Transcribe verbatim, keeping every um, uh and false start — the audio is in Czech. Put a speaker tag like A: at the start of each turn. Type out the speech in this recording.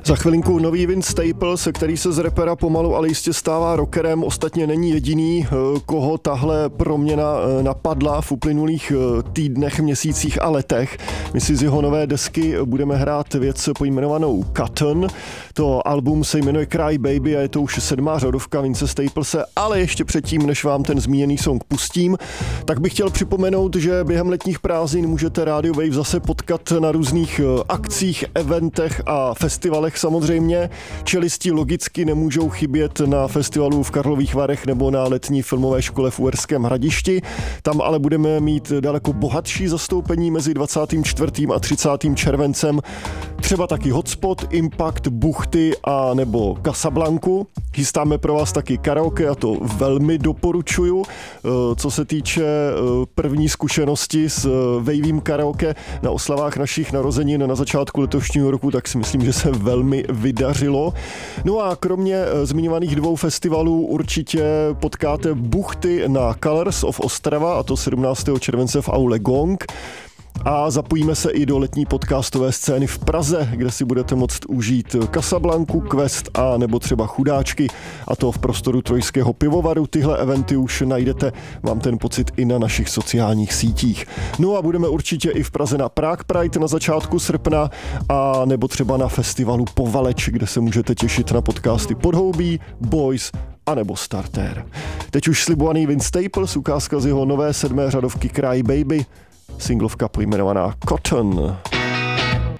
A: Za chvilinku nový Vince Staples, který se z rapera pomalu, ale jistě stává rockerem. Ostatně není jediný, koho tahle proměna napadla v uplynulých týdnech, měsících a letech. My si z jeho nové desky budeme hrát věc pojmenovanou Cotton. To album se jmenuje Cry Baby a je to už sedmá řadovka Vince Staplese, ale ještě předtím, než vám ten zmíněný song pustím, tak bych chtěl připomenout, že během letních prázdnin můžete Radio Wave zase potkat na různých akcích, eventech a festivalech samozřejmě. Čelisti logicky nemůžou chybět na festivalu v Karlových Varech nebo na letní filmové škole v Uherském Hradišti. Tam ale budeme mít daleko bohatší zastoupení mezi dvacátým čtvrtým a třicátým červencem. Třeba taky Hotspot, Impact, Buchty a nebo Casablanku. Chystáme pro vás taky karaoke a to velmi doporučuju. Co se týče první zkušenosti s wavím karaoke na oslavách našich narozenin na začátku letošního roku, tak si myslím, že se velmi vydařilo. No a kromě zmiňovaných dvou festivalů určitě potkáte Buchty na Colors of Ostrava, a to sedmnáctého července v aule Gong. A zapojíme se i do letní podcastové scény v Praze, kde si budete moct užít Casablanku, Quest a nebo třeba Chudáčky, a to v prostoru Trojského pivovaru. Tyhle eventy už najdete, mám ten pocit, i na našich sociálních sítích. No a budeme určitě i v Praze na Prague Pride na začátku srpna a nebo třeba na festivalu Povaleč, kde se můžete těšit na podcasty Podhoubí, Boys a nebo Starter. Teď už slibovaný Vince Staples, ukázka z jeho nové sedmé řadovky Cry Baby, singlovka pojmenovaná Cotton.